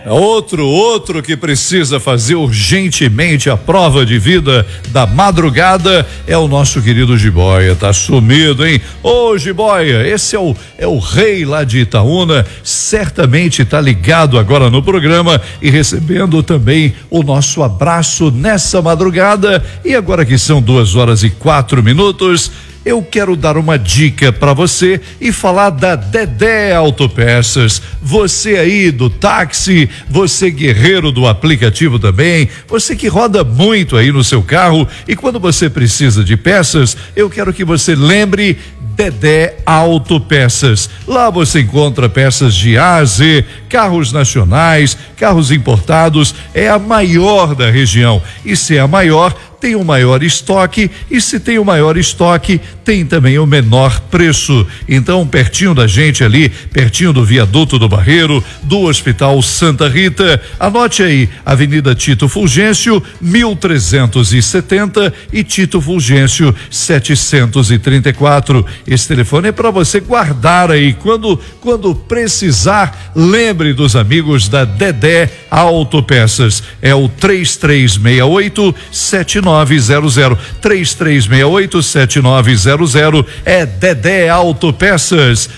Outro que precisa fazer urgentemente a prova de vida da madrugada é o nosso querido Jiboia. Tá sumido, hein? Ô, Jiboia, esse é o rei lá de Itaúna, certamente tá ligado agora no programa e recebendo também o nosso abraço nessa madrugada. E agora que são 2h04, eu quero dar uma dica para você e falar da Dedé Autopeças. Você aí do táxi, você guerreiro do aplicativo também, você que roda muito aí no seu carro e quando você precisa de peças, eu quero que você lembre Dedé Autopeças. Lá você encontra peças de A a Z, carros nacionais, carros importados, é a maior da região. E se é a maior, tem o maior estoque, e se tem o maior estoque, tem também o menor preço. Então, pertinho da gente ali, pertinho do viaduto do Barreiro, do Hospital Santa Rita, anote aí, Avenida Tito Fulgêncio, 1370 e Tito Fulgêncio, 734. Esse telefone é para você guardar aí, quando precisar, lembre dos amigos da Dedé Autopeças. É o 3368-7900, 3368-7900, é Dedé Autopeças.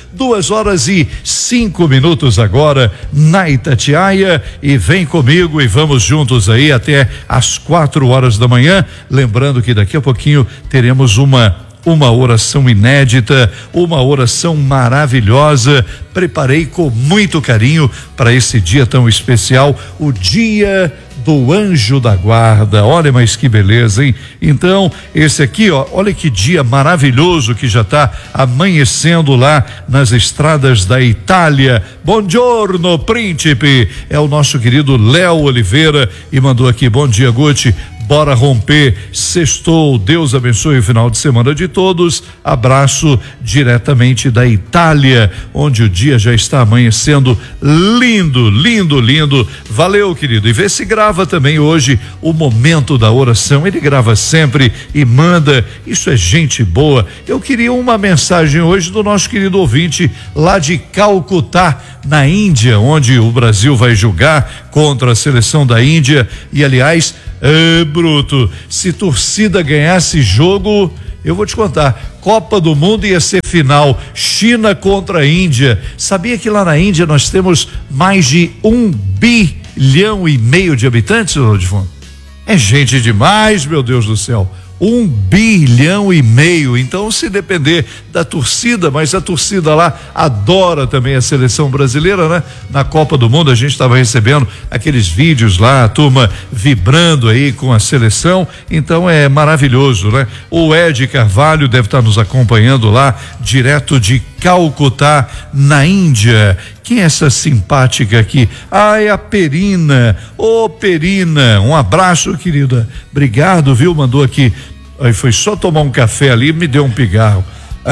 2h05 agora na Itatiaia, e vem comigo e vamos juntos aí até às 4h da manhã, lembrando que daqui a pouquinho teremos uma oração inédita, uma oração maravilhosa. Preparei com muito carinho para esse dia tão especial, o dia do Anjo da Guarda. Olha, mas que beleza, hein? Então, esse aqui, ó, olha que dia maravilhoso que já está amanhecendo lá nas estradas da Itália. Buongiorno, príncipe. É o nosso querido Léo Oliveira e mandou aqui: bom dia, Guti. Bora romper, sextou, Deus abençoe o final de semana de todos. Abraço diretamente da Itália, onde o dia já está amanhecendo lindo, lindo, lindo. Valeu, querido. E vê se grava também hoje o momento da oração. Ele grava sempre e manda. Isso é gente boa. Eu queria uma mensagem hoje do nosso querido ouvinte lá de Calcutá, na Índia, onde o Brasil vai jogar contra a seleção da Índia. E aliás, bruto, se torcida ganhasse jogo, eu vou te contar, Copa do Mundo ia ser final, China contra a Índia. Sabia que lá na Índia nós temos mais de 1,5 bilhão de habitantes, Rodolfo? É gente demais, meu Deus do céu. 1,5 bilhão. Então, se depender da torcida, mas a torcida lá adora também a seleção brasileira, né? Na Copa do Mundo a gente estava recebendo aqueles vídeos lá, a turma vibrando aí com a seleção, então é maravilhoso, né? O Ed Carvalho deve estar nos acompanhando lá, direto de Calcutá, na Índia. Quem é essa simpática aqui? É a Perina. Ô, Perina, um abraço, querida. Obrigado, viu? Mandou aqui. Aí foi só tomar um café ali e me deu um pigarro.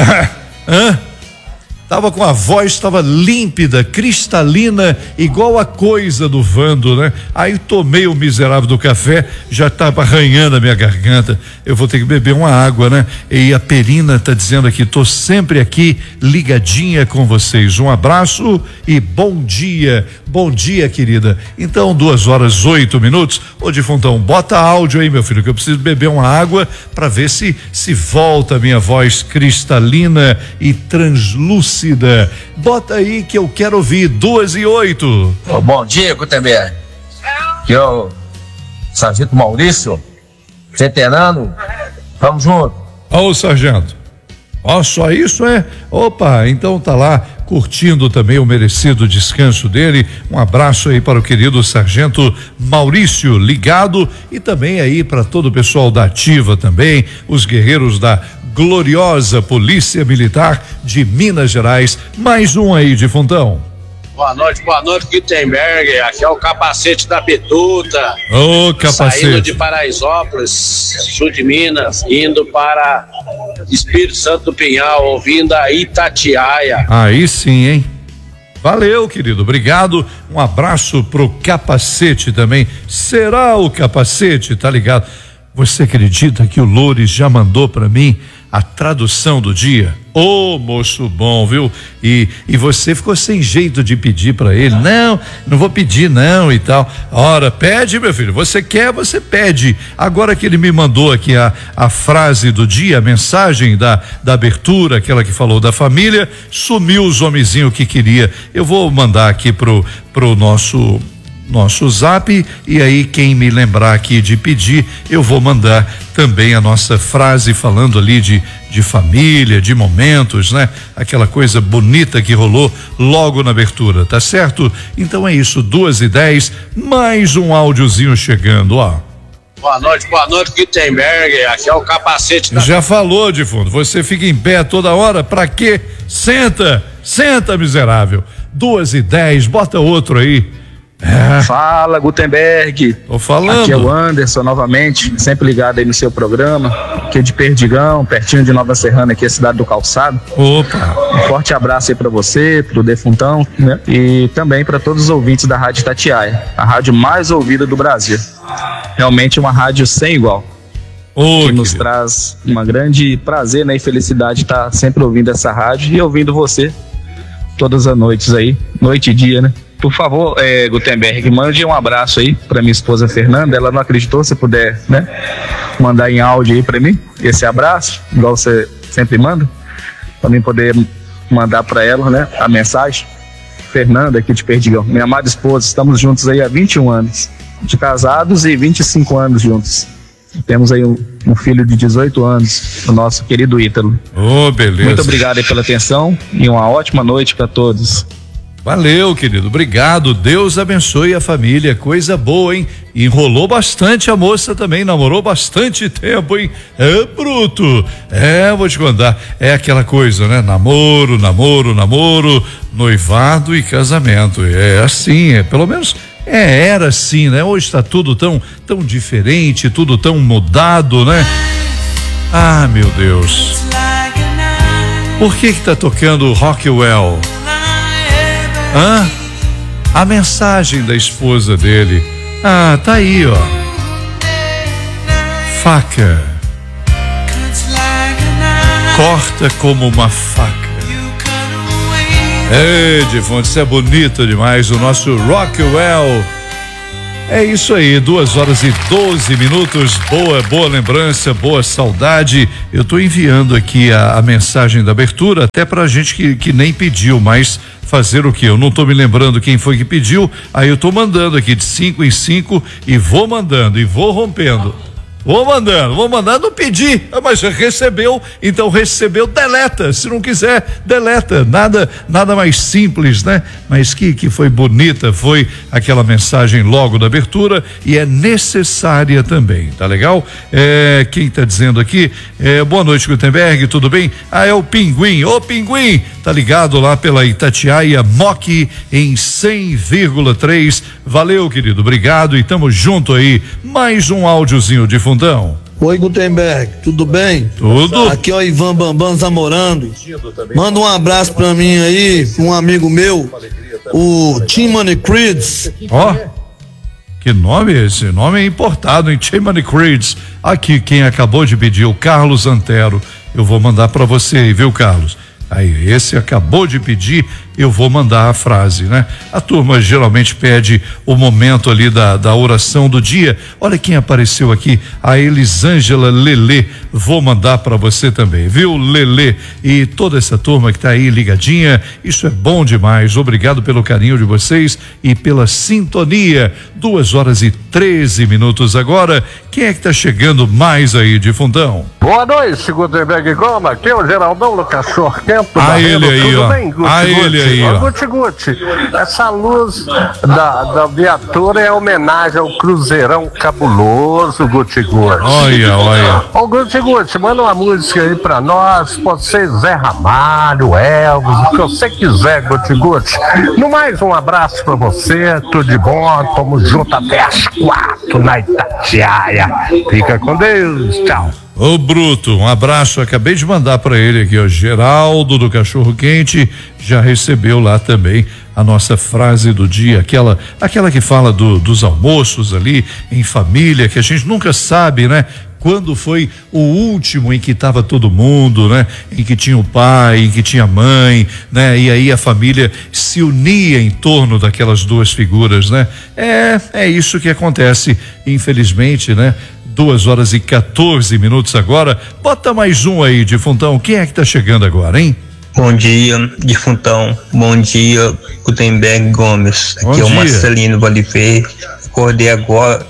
Tava com a voz, tava límpida, cristalina, igual a coisa do Vando, né? Aí tomei o miserável do café, já tava arranhando a minha garganta. Eu vou ter que beber uma água, né? E a Perina tá dizendo aqui: tô sempre aqui ligadinha com vocês. Um abraço e bom dia. Bom dia, querida. Então, 2h08. Ô, Difuntão, bota áudio aí, meu filho, que eu preciso beber uma água para ver se volta a minha voz cristalina e translúcida. Bota aí que eu quero ouvir. 2h08. Bom dia, Gutenberg. Aqui é o Sargento Maurício, veterano. Vamos junto. Ô, sargento. Ó, só isso é? Opa, então tá lá curtindo também o merecido descanso dele. Um abraço aí para o querido Sargento Maurício, ligado, e também aí para todo o pessoal da Ativa também, os guerreiros da gloriosa Polícia Militar de Minas Gerais. Mais um aí, Difuntão. Boa noite, Gutenberg. Aqui é o capacete da Bituta. Ô, capacete. Saindo de Paraisópolis, sul de Minas, indo para Espírito Santo do Pinhal, ouvindo a Itatiaia. Aí sim, hein? Valeu, querido, obrigado. Um abraço pro capacete também. Será o capacete, tá ligado? Você acredita que o Loures já mandou para mim a tradução do dia? Ô, moço bom, viu? E você ficou sem jeito de pedir para ele. Não vou pedir não e tal. Ora, pede, meu filho, você quer, você pede. Agora que ele me mandou aqui a frase do dia, a mensagem da abertura, aquela que falou da família, sumiu os homenzinhos que queria. Eu vou mandar aqui pro nosso zap, e aí quem me lembrar aqui de pedir, eu vou mandar também a nossa frase falando ali de família, de momentos, né? Aquela coisa bonita que rolou logo na abertura, tá certo? Então é isso, 2:10, mais um áudiozinho chegando, ó. Boa noite, Gutenberg, aqui é o capacete da... Já falou, de fundo, você fica em pé toda hora, pra quê? Senta, miserável. 2:10, bota outro aí. Fala, Gutenberg. Tô falando. Aqui é o Anderson novamente, sempre ligado aí no seu programa, aqui de Perdigão, pertinho de Nova Serrana, aqui a cidade do Calçado. Opa. Um forte abraço aí pra você, pro Defuntão, né? E também para todos os ouvintes da Rádio Itatiaia, a rádio mais ouvida do Brasil. Realmente uma rádio sem igual. Que nos traz uma grande prazer, né, e felicidade estar sempre ouvindo essa rádio e ouvindo você todas as noites aí, noite e dia, né? Por favor, Gutenberg, mande um abraço aí para minha esposa Fernanda. Ela não acreditou, se puder, né, mandar em áudio aí para mim esse abraço, igual você sempre manda, para mim poder mandar para ela, né, a mensagem. Fernanda, aqui de Perdigão, minha amada esposa, estamos juntos aí há 21 anos de casados e 25 anos juntos. Temos aí um filho de 18 anos, o nosso querido Ítalo. Beleza. Muito obrigado aí pela atenção e uma ótima noite para todos. Valeu, querido, obrigado, Deus abençoe a família, coisa boa, hein? Enrolou bastante a moça também, namorou bastante tempo, hein? É bruto, vou te contar, é aquela coisa, né? Namoro, noivado e casamento, é assim, pelo menos era assim, né? Hoje está tudo tão diferente, tudo tão mudado, né? Ah, meu Deus, por que tá tocando Rockwell? A mensagem da esposa dele. Tá aí, ó. Faca. Corta como uma faca. Defunto, isso é bonito demais. O nosso Rockwell. É isso aí, 2:12. Boa lembrança, boa saudade. Eu tô enviando aqui a mensagem da abertura, até pra gente que nem pediu, mas fazer o quê? Eu não tô me lembrando quem foi que pediu, aí eu tô mandando aqui de 5 em 5 e vou mandando e vou rompendo. Vou mandando pedir, mas recebeu, então recebeu, deleta, se não quiser, deleta, nada mais simples, né? Mas que foi bonita, foi aquela mensagem logo da abertura e é necessária também, tá legal? Quem tá dizendo aqui, boa noite, Gutenberg, tudo bem? É o Pinguim, Pinguim, tá ligado lá pela Itatiaia Moc em 100,3, valeu, querido, obrigado e tamo junto aí, mais um áudiozinho de fundão. Oi, Gutenberg, tudo bem? Tudo. Aqui é o Ivan Bambam Zamorando. Manda um abraço pra mim aí, um amigo meu, o Timothy Creeds. Que nome é esse? Nome é importado, hein? Timothy Creeds. Aqui quem acabou de pedir, o Carlos Antero. Eu vou mandar pra você aí, viu, Carlos? Aí, esse acabou de pedir, eu vou mandar a frase, né? A turma geralmente pede o momento ali da oração do dia. Olha quem apareceu aqui, a Elisângela Lelê. Vou mandar para você também, viu, Lelê? E toda essa turma que tá aí ligadinha, isso é bom demais. Obrigado pelo carinho de vocês e pela sintonia. 2:13 agora. Quem é que tá chegando mais aí de fundão? Boa noite, Gutenberg Goma. Aqui é o Geraldão do Cachorro Quento. Ele aí, ó. Ele aí, ó. Guti, essa luz da viatura é homenagem ao Cruzeirão Cabuloso, Guti. Olha. Ô, Guti, manda uma música aí pra nós, pode ser Zé Ramalho, Elvis, o que você quiser, Guti. No mais, um abraço pra você, tudo de bom, tamo junto até às 4 na Itatiaia. Fica com Deus, tchau. Ô Bruto, um abraço, acabei de mandar para ele aqui, ó, Geraldo do Cachorro Quente já recebeu lá também a nossa frase do dia, aquela que fala dos almoços ali em família, que a gente nunca sabe, né? Quando foi o último em que estava todo mundo, né? Em que tinha o pai, em que tinha a mãe, né? E aí a família se unia em torno daquelas duas figuras, né? É isso que acontece, infelizmente, né? 2h14 agora. Bota mais um aí, defuntão. Quem é que tá chegando agora, hein? Bom dia, defuntão. Bom dia, Gutenberg Gomes. Aqui é o Marcelino Vale Verde. Acordei agora.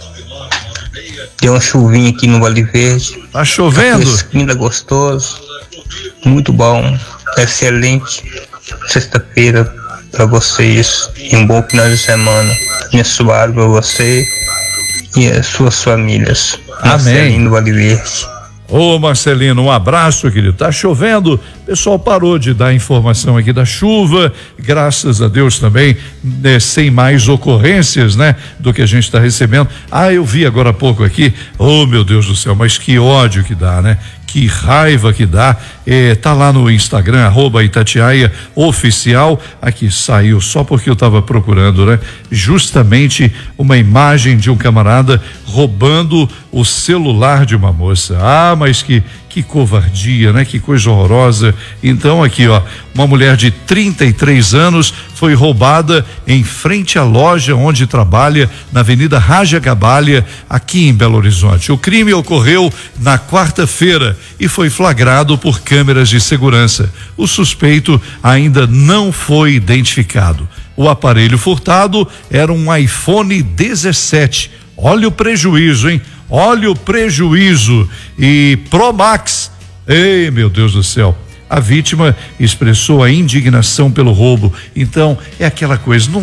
Deu uma chuvinha aqui no Vale Verde. Tá chovendo? Ainda gostoso. Muito bom. Excelente sexta-feira para vocês. E um bom final de semana. Abençoado para você e as suas famílias. Amém. Marcelino Vale Verde. Ô Marcelino, um abraço, querido. Tá chovendo, o pessoal parou de dar informação aqui da chuva, graças a Deus também, né, sem mais ocorrências, né, do que a gente está recebendo. Eu vi agora há pouco aqui, oh meu Deus do céu, mas que ódio que dá, né? Que raiva que dá. Tá lá no Instagram, @Itatiaia Oficial. Aqui saiu só porque eu estava procurando, né? Justamente uma imagem de um camarada roubando o celular de uma moça. Mas que covardia, né? Que coisa horrorosa. Então aqui, ó, uma mulher de 33 anos foi roubada em frente à loja onde trabalha, na Avenida Raja Gabalha, aqui em Belo Horizonte. O crime ocorreu na quarta-feira e foi flagrado por câmeras de segurança. O suspeito ainda não foi identificado. O aparelho furtado era um iPhone 17. Olha o prejuízo, hein? Olha o prejuízo. E Pro Max. Ei, meu Deus do céu. A vítima expressou a indignação pelo roubo. Então, é aquela coisa, não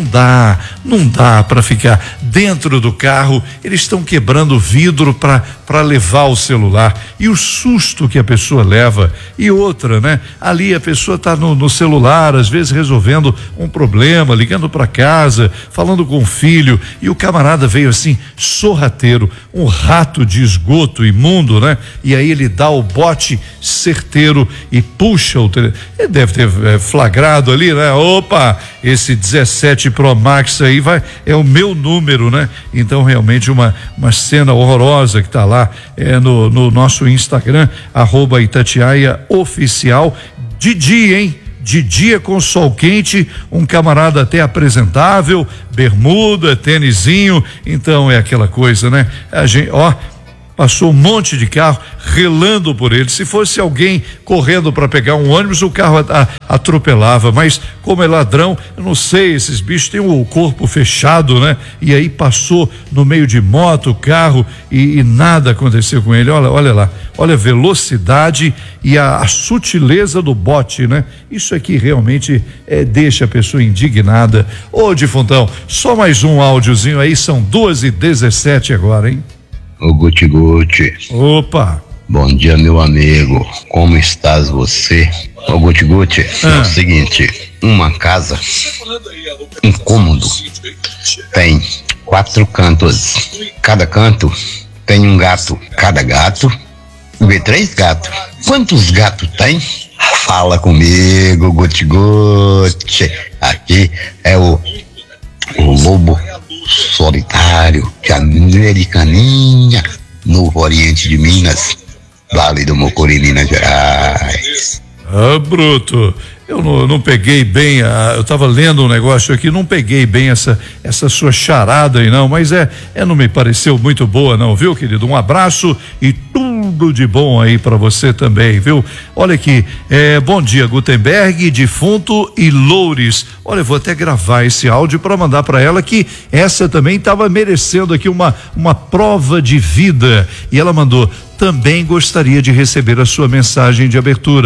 dá para ficar dentro do carro. Eles estão quebrando vidro para levar o celular. E o susto que a pessoa leva. E outra, né? Ali a pessoa tá no celular, às vezes resolvendo um problema, ligando para casa, falando com o filho, e o camarada veio assim, sorrateiro, um rato de esgoto imundo, né? E aí ele dá o bote certeiro e puxa o telefone. Ele deve ter flagrado ali, né? Opa, esse 17 Pro Max aí é o meu número, né? Então realmente uma cena horrorosa que tá lá no nosso Instagram, @Itatiaia Oficial, de dia, hein? De dia com sol quente, um camarada até apresentável, bermuda, tênisinho, então é aquela coisa, né? A gente, passou um monte de carro relando por ele. Se fosse alguém correndo para pegar um ônibus, o carro atropelava, mas como é ladrão, eu não sei, esses bichos têm o corpo fechado, né? E aí passou no meio de moto, carro e nada aconteceu com ele. Olha lá, olha a velocidade e a sutileza do bote, né? Isso aqui realmente deixa a pessoa indignada. Ô defuntão, só mais um áudiozinho aí, são 2h17 agora, hein? Ô Guti. Opa! Bom dia, meu amigo. Como estás você? Ô Guti, é o seguinte, uma casa, um cômodo, tem 4 cantos. Cada canto tem um gato. Cada gato vê 3 gatos. Quantos gatos tem? Fala comigo, Guti. Aqui é o lobo solitário de Americaninha, Novo Oriente de Minas, Vale do Mocori, Minas Gerais. Bruto, eu não peguei bem, eu estava lendo um negócio aqui, não peguei bem essa sua charada aí não, mas não me pareceu muito boa não, viu, querido? Um abraço e tudo de bom aí para você também, viu? Olha aqui, bom dia, Gutenberg, defunto e Loures. Olha, eu vou até gravar esse áudio para mandar para ela, que essa também estava merecendo aqui uma prova de vida, e ela mandou: também gostaria de receber a sua mensagem de abertura.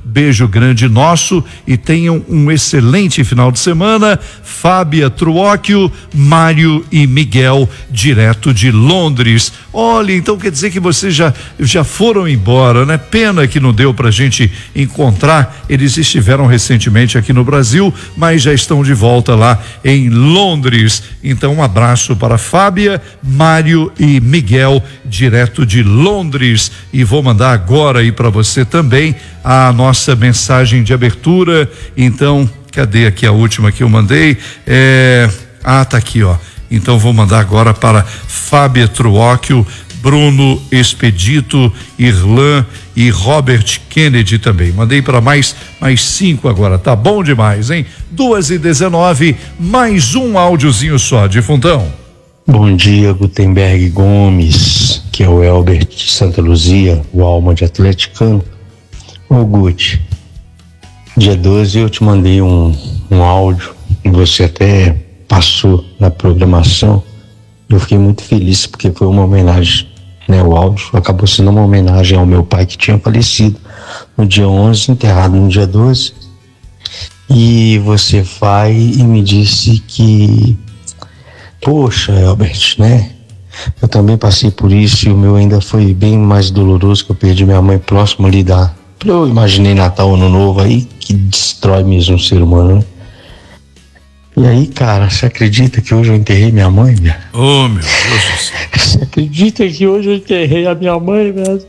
Beijo grande nosso e tenham um excelente final de semana. Fábia Truóquio, Mário e Miguel, direto de Londres. Olha, então quer dizer que vocês já foram embora, né? Pena que não deu pra gente encontrar. Eles estiveram recentemente aqui no Brasil, mas já estão de volta lá em Londres. Então um abraço para Fábia, Mário e Miguel, direto de Londres. E vou mandar agora aí para você também a nossa mensagem de abertura. Então, cadê aqui a última que eu mandei? Tá aqui, ó. Então vou mandar agora para Fábia Truóquio, Bruno Expedito, Irlan e Robert Kennedy também. Mandei para mais 5 agora. Tá bom demais, hein? 2h19, mais um áudiozinho só, Defuntão. Bom dia, Gutenberg Gomes, que é o Elbert de Santa Luzia, o alma de atleticano. Ô Guti, dia 12 eu te mandei um áudio e você até passou na programação. Eu fiquei muito feliz porque foi uma homenagem, né? O áudio acabou sendo uma homenagem ao meu pai que tinha falecido no dia 11, enterrado no dia 12. E você vai e me disse que, poxa, Elbert, né? Eu também passei por isso e o meu ainda foi bem mais doloroso, que eu perdi minha mãe próximo ali eu imaginei Natal, Ano Novo aí, que destrói mesmo o ser humano, né? E aí, cara, você acredita que hoje eu enterrei minha mãe, velho? Oh, meu Deus do céu. Você acredita que hoje eu enterrei a minha mãe, velho?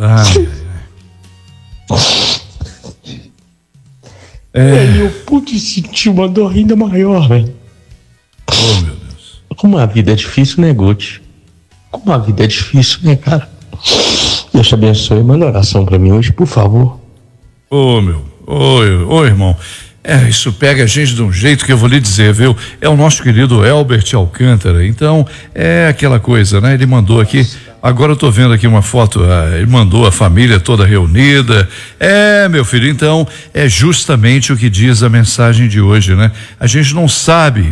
E eu pude sentir uma dor ainda maior, velho. Oh, meu Deus. Como a vida é difícil, né, Guti? Como a vida é difícil, né, cara? Deus te abençoe. Manda oração pra mim hoje, por favor. Ô, irmão. Isso pega a gente de um jeito que eu vou lhe dizer, viu? É o nosso querido Elbert Alcântara. Então, é aquela coisa, né? Ele mandou aqui, agora eu tô vendo aqui uma foto, ele mandou a família toda reunida. Meu filho, então, é justamente o que diz a mensagem de hoje, né? A gente não sabe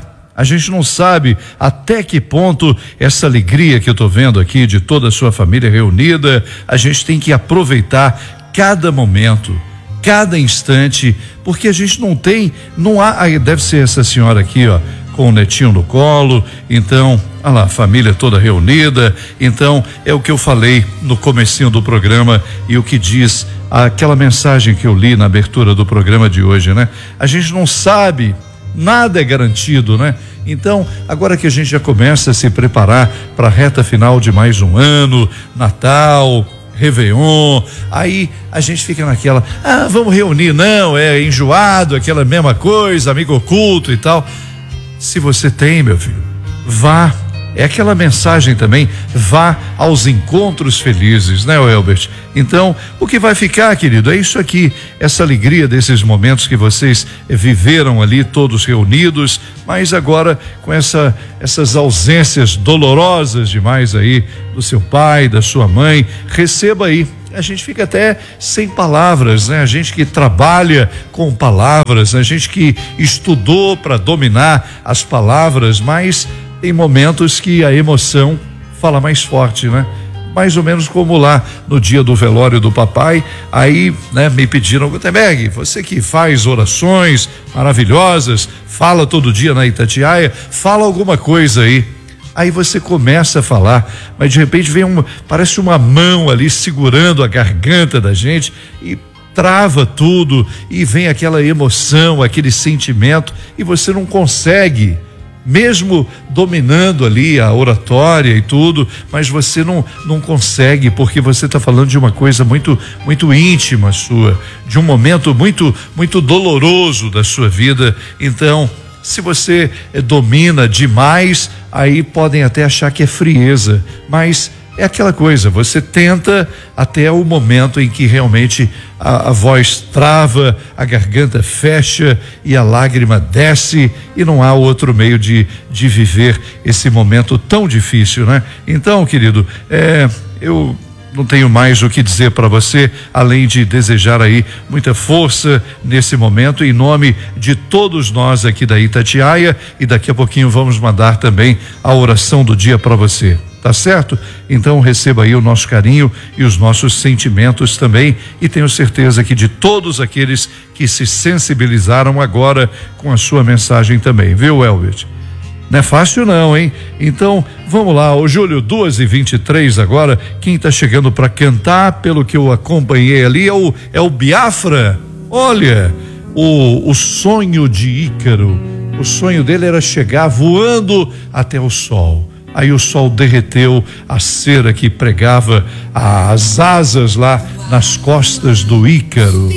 até que ponto essa alegria que eu tô vendo aqui de toda a sua família reunida, a gente tem que aproveitar cada momento, cada instante, porque a gente não há, deve ser essa senhora aqui, ó, com o netinho no colo. Então, olha lá, a família toda reunida. Então, é o que eu falei no comecinho do programa e o que diz aquela mensagem que eu li na abertura do programa de hoje, né? A gente não sabe, nada é garantido, né? Então, agora que a gente já começa a se preparar para a reta final de mais um ano, Natal, Réveillon, aí a gente fica naquela, vamos reunir, não, é enjoado, aquela mesma coisa, amigo oculto e tal. Se você tem, meu filho, vá. É aquela mensagem também, vá aos encontros felizes, né, Elbert? Então, o que vai ficar, querido, é isso aqui, essa alegria desses momentos que vocês viveram ali, todos reunidos, mas agora com essas ausências dolorosas demais aí do seu pai, da sua mãe, receba aí. A gente fica até sem palavras, né? A gente que trabalha com palavras, a gente que estudou para dominar as palavras, mas tem momentos que a emoção fala mais forte, né? Mais ou menos como lá no dia do velório do papai, aí, né, me pediram, Gutenberg, você que faz orações maravilhosas, fala todo dia na Itatiaia, fala alguma coisa aí. Aí você começa a falar, mas de repente vem parece uma mão ali segurando a garganta da gente e trava tudo e vem aquela emoção, aquele sentimento e você não consegue, mesmo dominando ali a oratória e tudo, mas você não consegue, porque você está falando de uma coisa muito, muito íntima sua, de um momento muito, muito doloroso da sua vida. Então, se você domina demais, aí podem até achar que é frieza, mas é aquela coisa, você tenta até o momento em que realmente a voz trava, a garganta fecha e a lágrima desce e não há outro meio de viver esse momento tão difícil, né? Então, querido, eu não tenho mais o que dizer para você, além de desejar aí muita força nesse momento, em nome de todos nós aqui da Itatiaia, e daqui a pouquinho vamos mandar também a oração do dia para você. tá certo? Então receba aí o nosso carinho e os nossos sentimentos também, e tenho certeza que de todos aqueles que se sensibilizaram agora com a sua mensagem também, viu, Elbert? Não é fácil não, hein? Então, vamos lá, ô Júlio, 2h23 agora, quem tá chegando para cantar, pelo que eu acompanhei ali, é o Biafra. Olha, o sonho de Ícaro, o sonho dele era chegar voando até o sol. Aí o sol derreteu a cera que pregava as asas lá nas costas do Ícaro.